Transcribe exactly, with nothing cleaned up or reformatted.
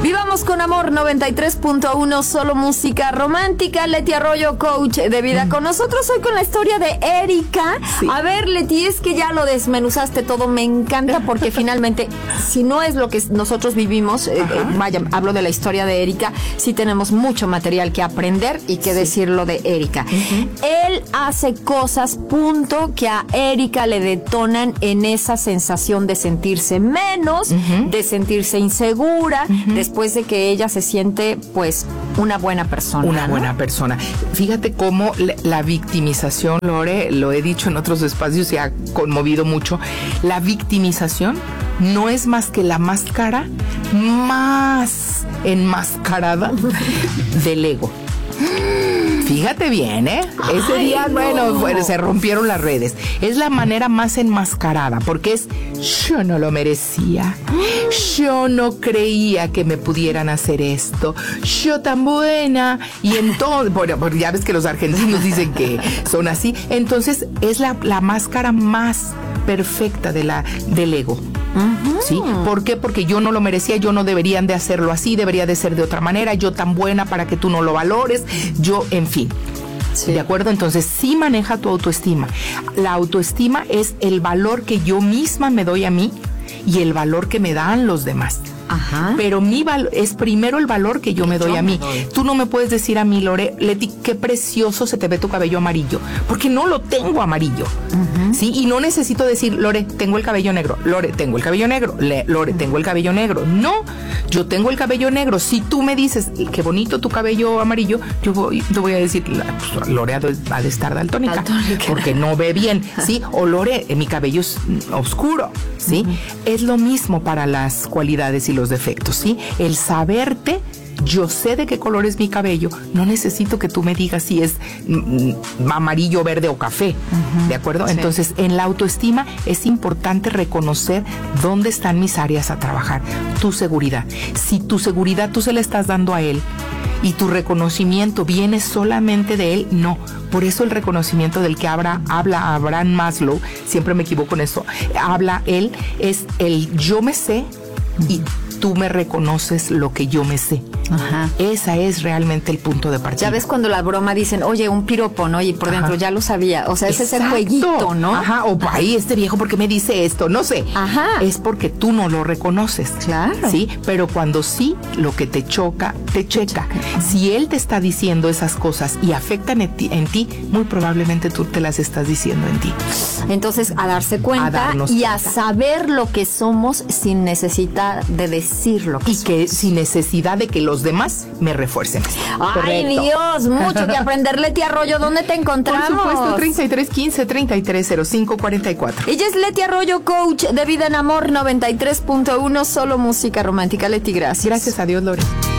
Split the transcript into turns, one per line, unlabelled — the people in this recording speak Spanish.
Vivamos con amor, noventa y tres punto uno, solo música romántica. Leti Arroyo, coach de vida, con nosotros hoy con la historia de Erika. Sí. A ver, Leti, es que ya lo desmenuzaste todo, me encanta porque finalmente, si no es lo que nosotros vivimos, eh, eh, vaya, hablo de la historia de Erika, sí tenemos mucho material que aprender y que sí. decirlo de Erika. Uh-huh. Él hace cosas, punto, que a Erika le detonan en esa sensación de sentirse menos, uh-huh. de sentirse insegura, uh-huh. después de que ella se siente, pues, una buena persona.
Una
¿no?
buena persona. Fíjate cómo la victimización, Lore, lo he dicho en otros espacios y ha conmovido mucho, la victimización no es más que la máscara más enmascarada del ego. Fíjate bien, ¿eh? Ay, ese día, no. bueno, bueno, se rompieron las redes. Es la manera más enmascarada, porque es, yo no lo merecía. Yo no creía que me pudieran hacer esto. Yo tan buena. Y entonces, bueno, ya ves que los argentinos dicen que son así. Entonces, es la, la máscara más perfecta de la, del ego. Uh-huh. ¿Sí? ¿Por qué? Porque yo no lo merecía, yo no deberían de hacerlo así, debería de ser de otra manera, yo tan buena para que tú no lo valores, yo, en fin. Sí. ¿De acuerdo? Entonces, sí maneja tu autoestima. La autoestima es el valor que yo misma me doy a mí y el valor que me dan los demás. Ajá. Pero mi valor es primero el valor que yo me doy yo a mí. Doy. Tú no me puedes decir a mí, Lore, Leti, qué precioso se te ve tu cabello amarillo, porque no lo tengo amarillo. Uh-huh. ¿Sí? Y no necesito decir, Lore, tengo el cabello negro. Lore, tengo el cabello negro. Le, Lore, uh-huh. tengo el cabello negro. No, yo tengo el cabello negro. Si tú me dices, qué bonito tu cabello amarillo, yo voy, yo voy a decir, pues, Lore ha de, ha de estar daltónica, daltónica, porque no ve bien. ¿Sí? O Lore, mi cabello es oscuro. ¿Sí? Uh-huh. Es lo mismo para las cualidades y los defectos, ¿sí? El saberte, yo sé de qué color es mi cabello, no necesito que tú me digas si es mm, amarillo, verde o café, uh-huh. ¿de acuerdo? Sí. Entonces, en la autoestima es importante reconocer dónde están mis áreas a trabajar. Tu seguridad. Si tu seguridad tú se la estás dando a él y tu reconocimiento viene solamente de él, no. Por eso el reconocimiento del que habla, habla Abraham Maslow, siempre me equivoco en eso, habla él, es el yo me sé y tú me reconoces lo que yo me sé. Ajá. Esa es realmente el punto de partida.
Ya ves cuando la broma dicen, oye, un piropo, ¿no? Y por dentro Ajá. ya lo sabía. O sea, ese Exacto. es el jueguito, ¿no?
Ajá, o ahí este viejo, ¿por qué me dice esto? No sé. Ajá. Es porque tú no lo reconoces.
Claro.
Sí, pero cuando sí, lo que te choca, te checa. Si él te está diciendo esas cosas y afectan en ti, en ti, muy probablemente tú te las estás diciendo en ti.
Entonces, a darse cuenta a y a cuenta. saber lo que somos sin necesidad de decir lo que
Y
somos.
que sin necesidad de que los demás me refuercen.
Ay, Correcto. Dios, mucho que aprender. Leti Arroyo, ¿dónde te encontramos?
Por supuesto, treinta y tres quince, treinta y tres cero cinco, cuarenta y cuatro.
Ella es Leti Arroyo, coach de vida en amor, noventa y tres punto uno, solo música romántica. Leti, gracias.
Gracias a Dios, Lore.